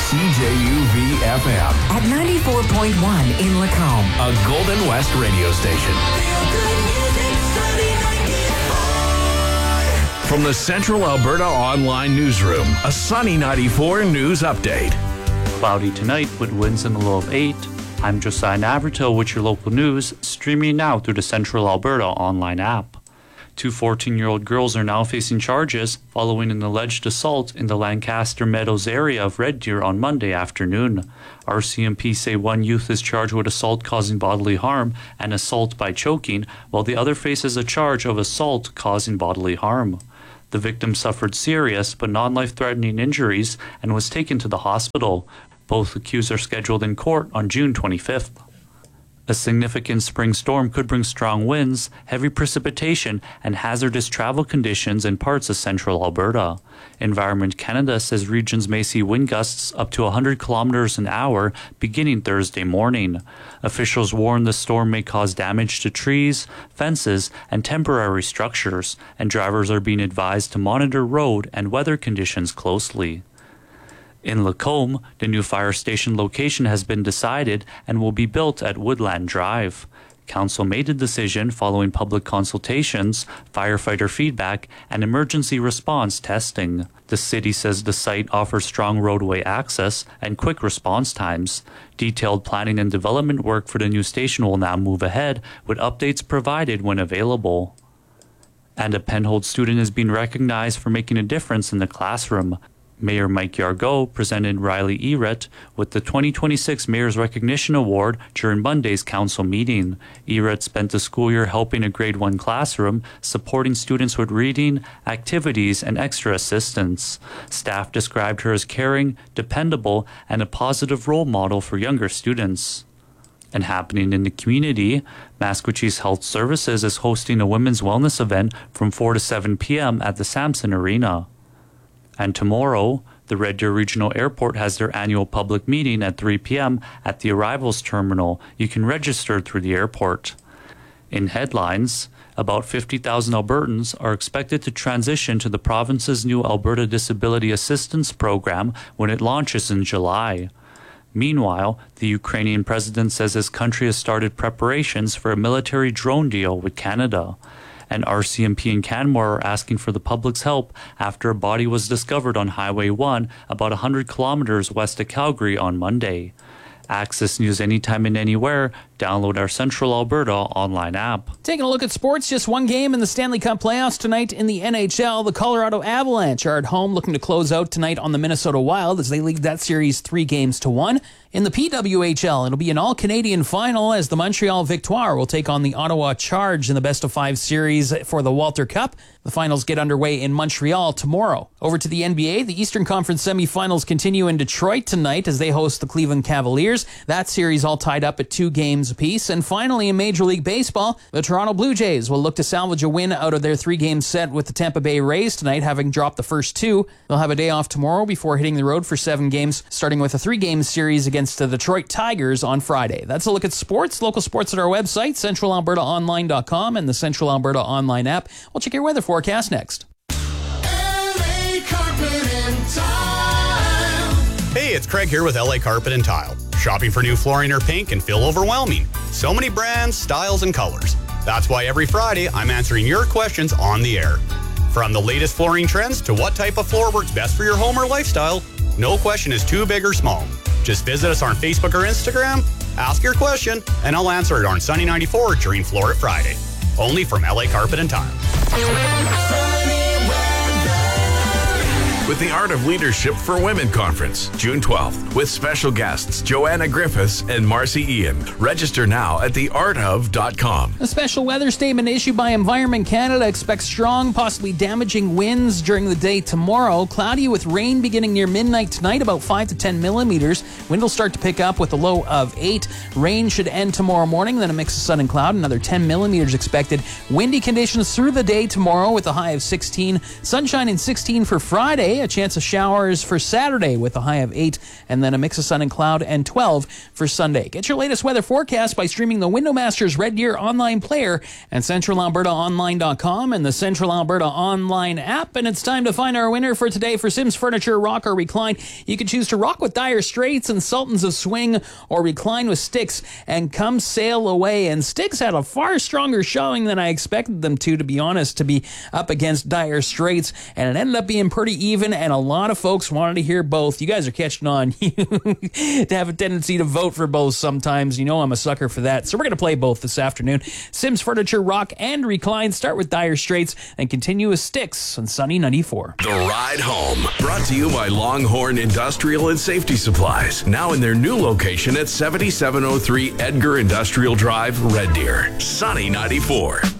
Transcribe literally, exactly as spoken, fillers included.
C J U V F M. At ninety-four point one in Lacombe. A Golden West radio station. From the Central Alberta Online Newsroom, a Sunny ninety-four news update. Cloudy tonight with winds in the low of eight. I'm Josiah Navertil with your local news, streaming now through the Central Alberta Online app. Two fourteen-year-old girls are now facing charges following an alleged assault in the Lancaster Meadows area of Red Deer on Monday afternoon. R C M P say one youth is charged with assault causing bodily harm and assault by choking, while the other faces a charge of assault causing bodily harm. The victim suffered serious but non-life-threatening injuries and was taken to the hospital. Both accused are scheduled in court on June twenty-fifth. A significant spring storm could bring strong winds, heavy precipitation, and hazardous travel conditions in parts of central Alberta. Environment Canada says regions may see wind gusts up to one hundred kilometers an hour beginning Thursday morning. Officials warn the storm may cause damage to trees, fences, and temporary structures, and drivers are being advised to monitor road and weather conditions closely. In Lacombe, the new fire station location has been decided and will be built at Woodland Drive. Council made a decision following public consultations, firefighter feedback, and emergency response testing. The city says the site offers strong roadway access and quick response times. Detailed planning and development work for the new station will now move ahead, with updates provided when available. And a Penhold student is being recognized for making a difference in the classroom. Mayor Mike Yargo presented Riley Eret with the twenty twenty-six Mayor's Recognition Award during Monday's council meeting. Eret spent the school year helping a grade one classroom, supporting students with reading, activities, and extra assistance. Staff described her as caring, dependable, and a positive role model for younger students. And happening in the community, Maskwacis Health Services is hosting a women's wellness event from four to seven p.m. at the Samson Arena. And tomorrow, the Red Deer Regional Airport has their annual public meeting at three p.m. at the arrivals terminal. You can register through the airport. In headlines, about fifty thousand Albertans are expected to transition to the province's new Alberta Disability Assistance Program when it launches in July. Meanwhile, the Ukrainian president says his country has started preparations for a military drone deal with Canada. And R C M P and Canmore are asking for the public's help after a body was discovered on Highway one about one hundred kilometers west of Calgary on Monday. Access news anytime and anywhere. Download our Central Alberta online app. Taking a look at sports, just one game in the Stanley Cup playoffs tonight in the N H L. The Colorado Avalanche are at home looking to close out tonight on the Minnesota Wild as they lead that series three games to one. In the P W H L, it'll be an all-Canadian final as the Montreal Victoire will take on the Ottawa Charge in the best-of-five series for the Walter Cup. The finals get underway in Montreal tomorrow. Over to the N B A, the Eastern Conference semifinals continue in Detroit tonight as they host the Cleveland Cavaliers. That series all tied up at two games apiece. And finally, in Major League Baseball, the Toronto Blue Jays will look to salvage a win out of their three-game set with the Tampa Bay Rays tonight, having dropped the first two. They'll have a day off tomorrow before hitting the road for seven games, starting with a three-game series against the Detroit Tigers on Friday. That's a look at sports. Local sports at our website, central alberta online dot com, and the Central Alberta Online app. We'll check your weather forecast next. Hey, it's Craig here with L A Carpet and Tile. Shopping for new flooring or paint can feel overwhelming. So many brands, styles, and colors. That's why every Friday I'm answering your questions on the air. From the latest flooring trends to what type of floor works best for your home or lifestyle, no question is too big or small. Just visit us on Facebook or Instagram, ask your question, and I'll answer it on Sunny ninety-four during Floor It Friday. Only from L A Carpet and Tile. With the Art of Leadership for Women Conference, June twelfth, with special guests Joanna Griffiths and Marcy Ian. Register now at the art of dot com. A special weather statement issued by Environment Canada expects strong, possibly damaging winds during the day tomorrow. Cloudy with rain beginning near midnight tonight, about five to ten millimeters. Wind will start to pick up with a low of eight. Rain should end tomorrow morning, then a mix of sun and cloud, another ten millimeters expected. Windy conditions through the day tomorrow with a high of sixteen. Sunshine and sixteen for Friday. A chance of showers for Saturday with a high of eight, and then a mix of sun and cloud and twelve for Sunday. Get your latest weather forecast by streaming the Window Masters Red Deer online player and central alberta online dot com and the Central Alberta online app. And it's time to find our winner for today for Sims Furniture Rock or Recline. You can choose to rock with Dire Straits and Sultans of Swing, or recline with Styx and Come Sail Away. And Styx had a far stronger showing than I expected them to, to be honest, to be up against Dire Straits, and it ended up being pretty even, and a lot of folks wanted to hear both. You guys are catching on to have a tendency to vote for both sometimes. You know I'm a sucker for that. So we're going to play both this afternoon. Sims Furniture Rock and Recline. Start with Dire Straits and continue with Styx on Sunny ninety-four. The Ride Home, brought to you by Longhorn Industrial and Safety Supplies. Now in their new location at seventy-seven oh three Edgar Industrial Drive, Red Deer. Sunny ninety-four.